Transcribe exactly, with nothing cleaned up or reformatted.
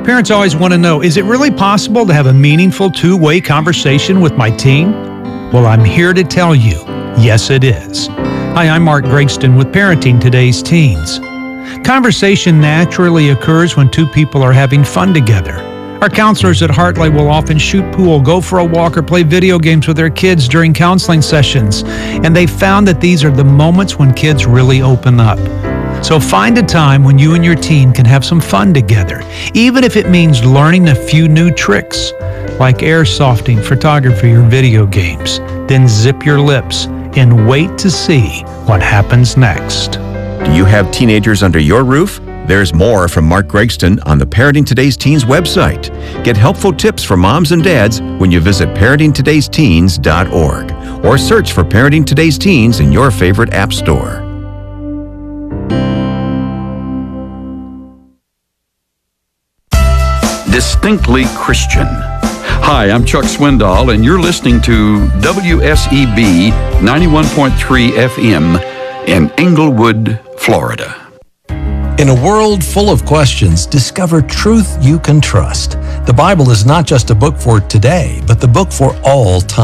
Parents always want to know, is it really possible to have a meaningful two-way conversation with my teen? Well, I'm here to tell you, yes it is. Hi, I'm Mark Gregston with Parenting Today's Teens. Conversation naturally occurs when two people are having fun together. Our counselors at Heartlight will often shoot pool, go for a walk, or play video games with their kids during counseling sessions. And they found that these are the moments when kids really open up. So find a time when you and your teen can have some fun together, even if it means learning a few new tricks, like airsofting, photography, or video games. Then zip your lips and wait to see what happens next. Do you have teenagers under your roof? There's more from Mark Gregston on the Parenting Today's Teens website. Get helpful tips for moms and dads when you visit parenting todays teens dot org or search for Parenting Today's Teens in your favorite app store. Distinctly Christian. Hi, I'm Chuck Swindoll, and you're listening to W S E B ninety-one point three F M in Englewood, Florida. In a world full of questions, discover truth you can trust. The Bible is not just a book for today, but the book for all time.